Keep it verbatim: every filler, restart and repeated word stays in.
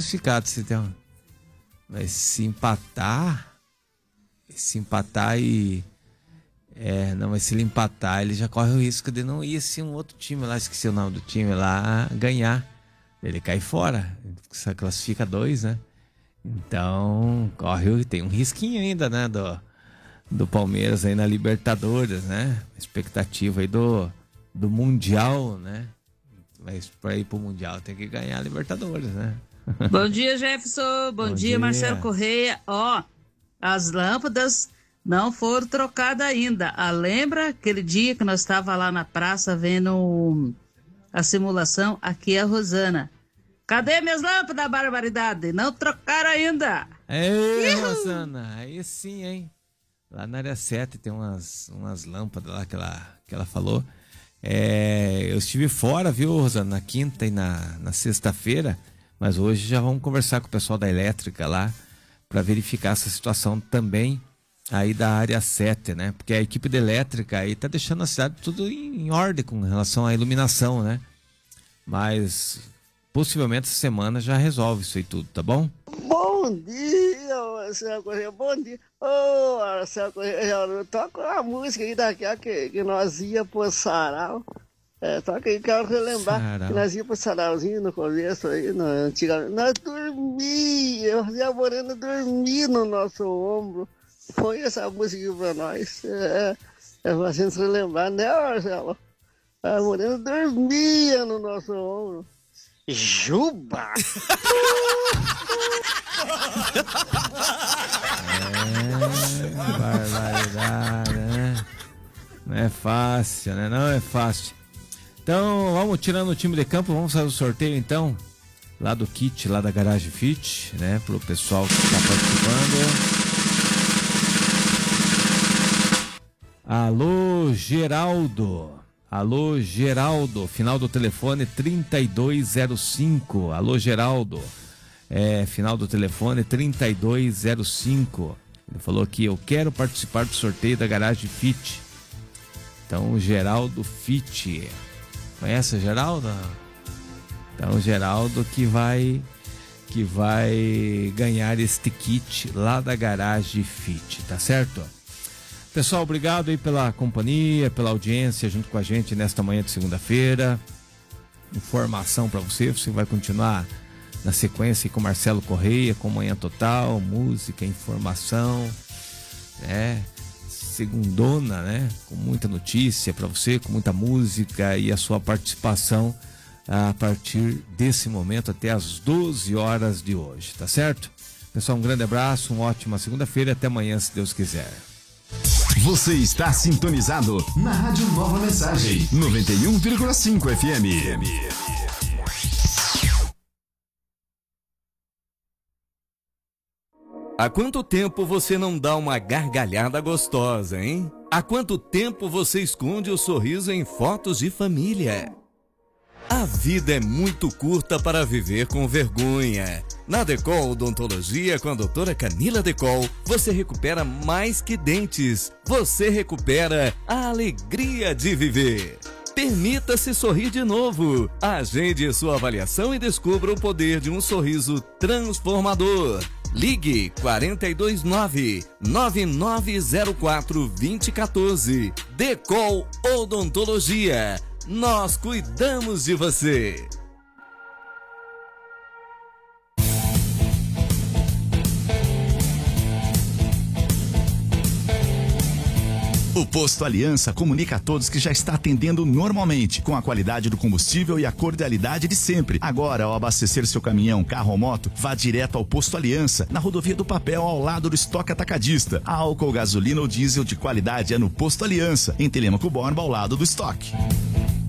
classificado. Se, tem um... Mas se empatar... Se empatar e... É, não, mas se ele empatar, ele já corre o risco de não ir assim um outro time lá, esqueci o nome do time lá, ganhar. Ele cai fora. Só classifica dois, né? Então, corre, tem um risquinho ainda, né? Do, do Palmeiras aí na Libertadores, né? Expectativa aí do, do Mundial, né? Mas para ir pro Mundial tem que ganhar a Libertadores, né? Bom dia, Jefferson. Bom, Bom dia, dia, Marcelo Correia. Ó, as lâmpadas não foram trocadas ainda. Ah, lembra aquele dia que nós estávamos lá na praça vendo a simulação? Aqui é a Rosana. Cadê minhas lâmpadas, barbaridade? Não trocaram ainda. Ei, Rosana, aí sim, hein? Lá na área sete tem umas, umas lâmpadas lá que ela, que ela falou. É, eu estive fora, viu, Rosana, na quinta e na, na sexta-feira, mas hoje já vamos conversar com o pessoal da elétrica lá para verificar essa situação também aí da área sete, né? Porque a equipe da elétrica aí tá deixando a cidade tudo em, em ordem com relação à iluminação, né? Mas possivelmente essa semana já resolve isso aí tudo, tá bom? Bom dia, Marcelo Correia, bom dia. Ô, oh, Marcelo Correia, toca uma música aí daquela que, que nós ia pro sarau. É, toca aí, quero relembrar sarau. Que nós ia pro sarauzinho no começo aí, no, antigamente. Nós dormíamos, e a Morena dormia no nosso ombro. Foi essa música pra nós. É, é pra gente relembrar, né, Marcelo? A Morena dormia no nosso ombro. Juba! É, barbaridade, né? Não é fácil, né? Não é fácil. Então, vamos tirando o time de campo, vamos fazer o sorteio então, lá do kit, lá da Garage Fit, né? Pro pessoal que está participando. Alô, Geraldo. Alô, Geraldo, final do telefone trinta e dois zero cinco. Alô, Geraldo, é, final do telefone trinta e dois zero cinco. Ele falou aqui, eu quero participar do sorteio da Garage Fit. Então, o Geraldo Fit. Conhece o Geraldo? Então, o Geraldo que vai, que vai ganhar este kit lá da Garage Fit, tá certo? Pessoal, obrigado aí pela companhia, pela audiência junto com a gente nesta manhã de segunda-feira. Informação para você, você vai continuar na sequência com Marcelo Correia, com Manhã Total, música, informação, né? Segundona, né? Com muita notícia para você, com muita música e a sua participação a partir desse momento até as doze horas de hoje, tá certo? Pessoal, um grande abraço, uma ótima segunda-feira, até amanhã, se Deus quiser. Você está sintonizado na Rádio Nova Mensagem, noventa e um vírgula cinco F M. Há quanto tempo você não dá uma gargalhada gostosa, hein? Há quanto tempo você esconde o sorriso em fotos de família? A vida é muito curta para viver com vergonha. Na Decol Odontologia, com a doutora Camila Decol, você recupera mais que dentes. Você recupera a alegria de viver. Permita-se sorrir de novo. Agende sua avaliação e descubra o poder de um sorriso transformador. Ligue quatro dois nove, nove nove zero quatro, dois zero um quatro. Decol Odontologia. Nós cuidamos de você. O Posto Aliança comunica a todos que já está atendendo normalmente, com a qualidade do combustível e a cordialidade de sempre. Agora, ao abastecer seu caminhão, carro ou moto, vá direto ao Posto Aliança, na rodovia do Papel, ao lado do estoque atacadista. A álcool, gasolina ou diesel de qualidade é no Posto Aliança, em Telêmaco Borba, ao lado do estoque.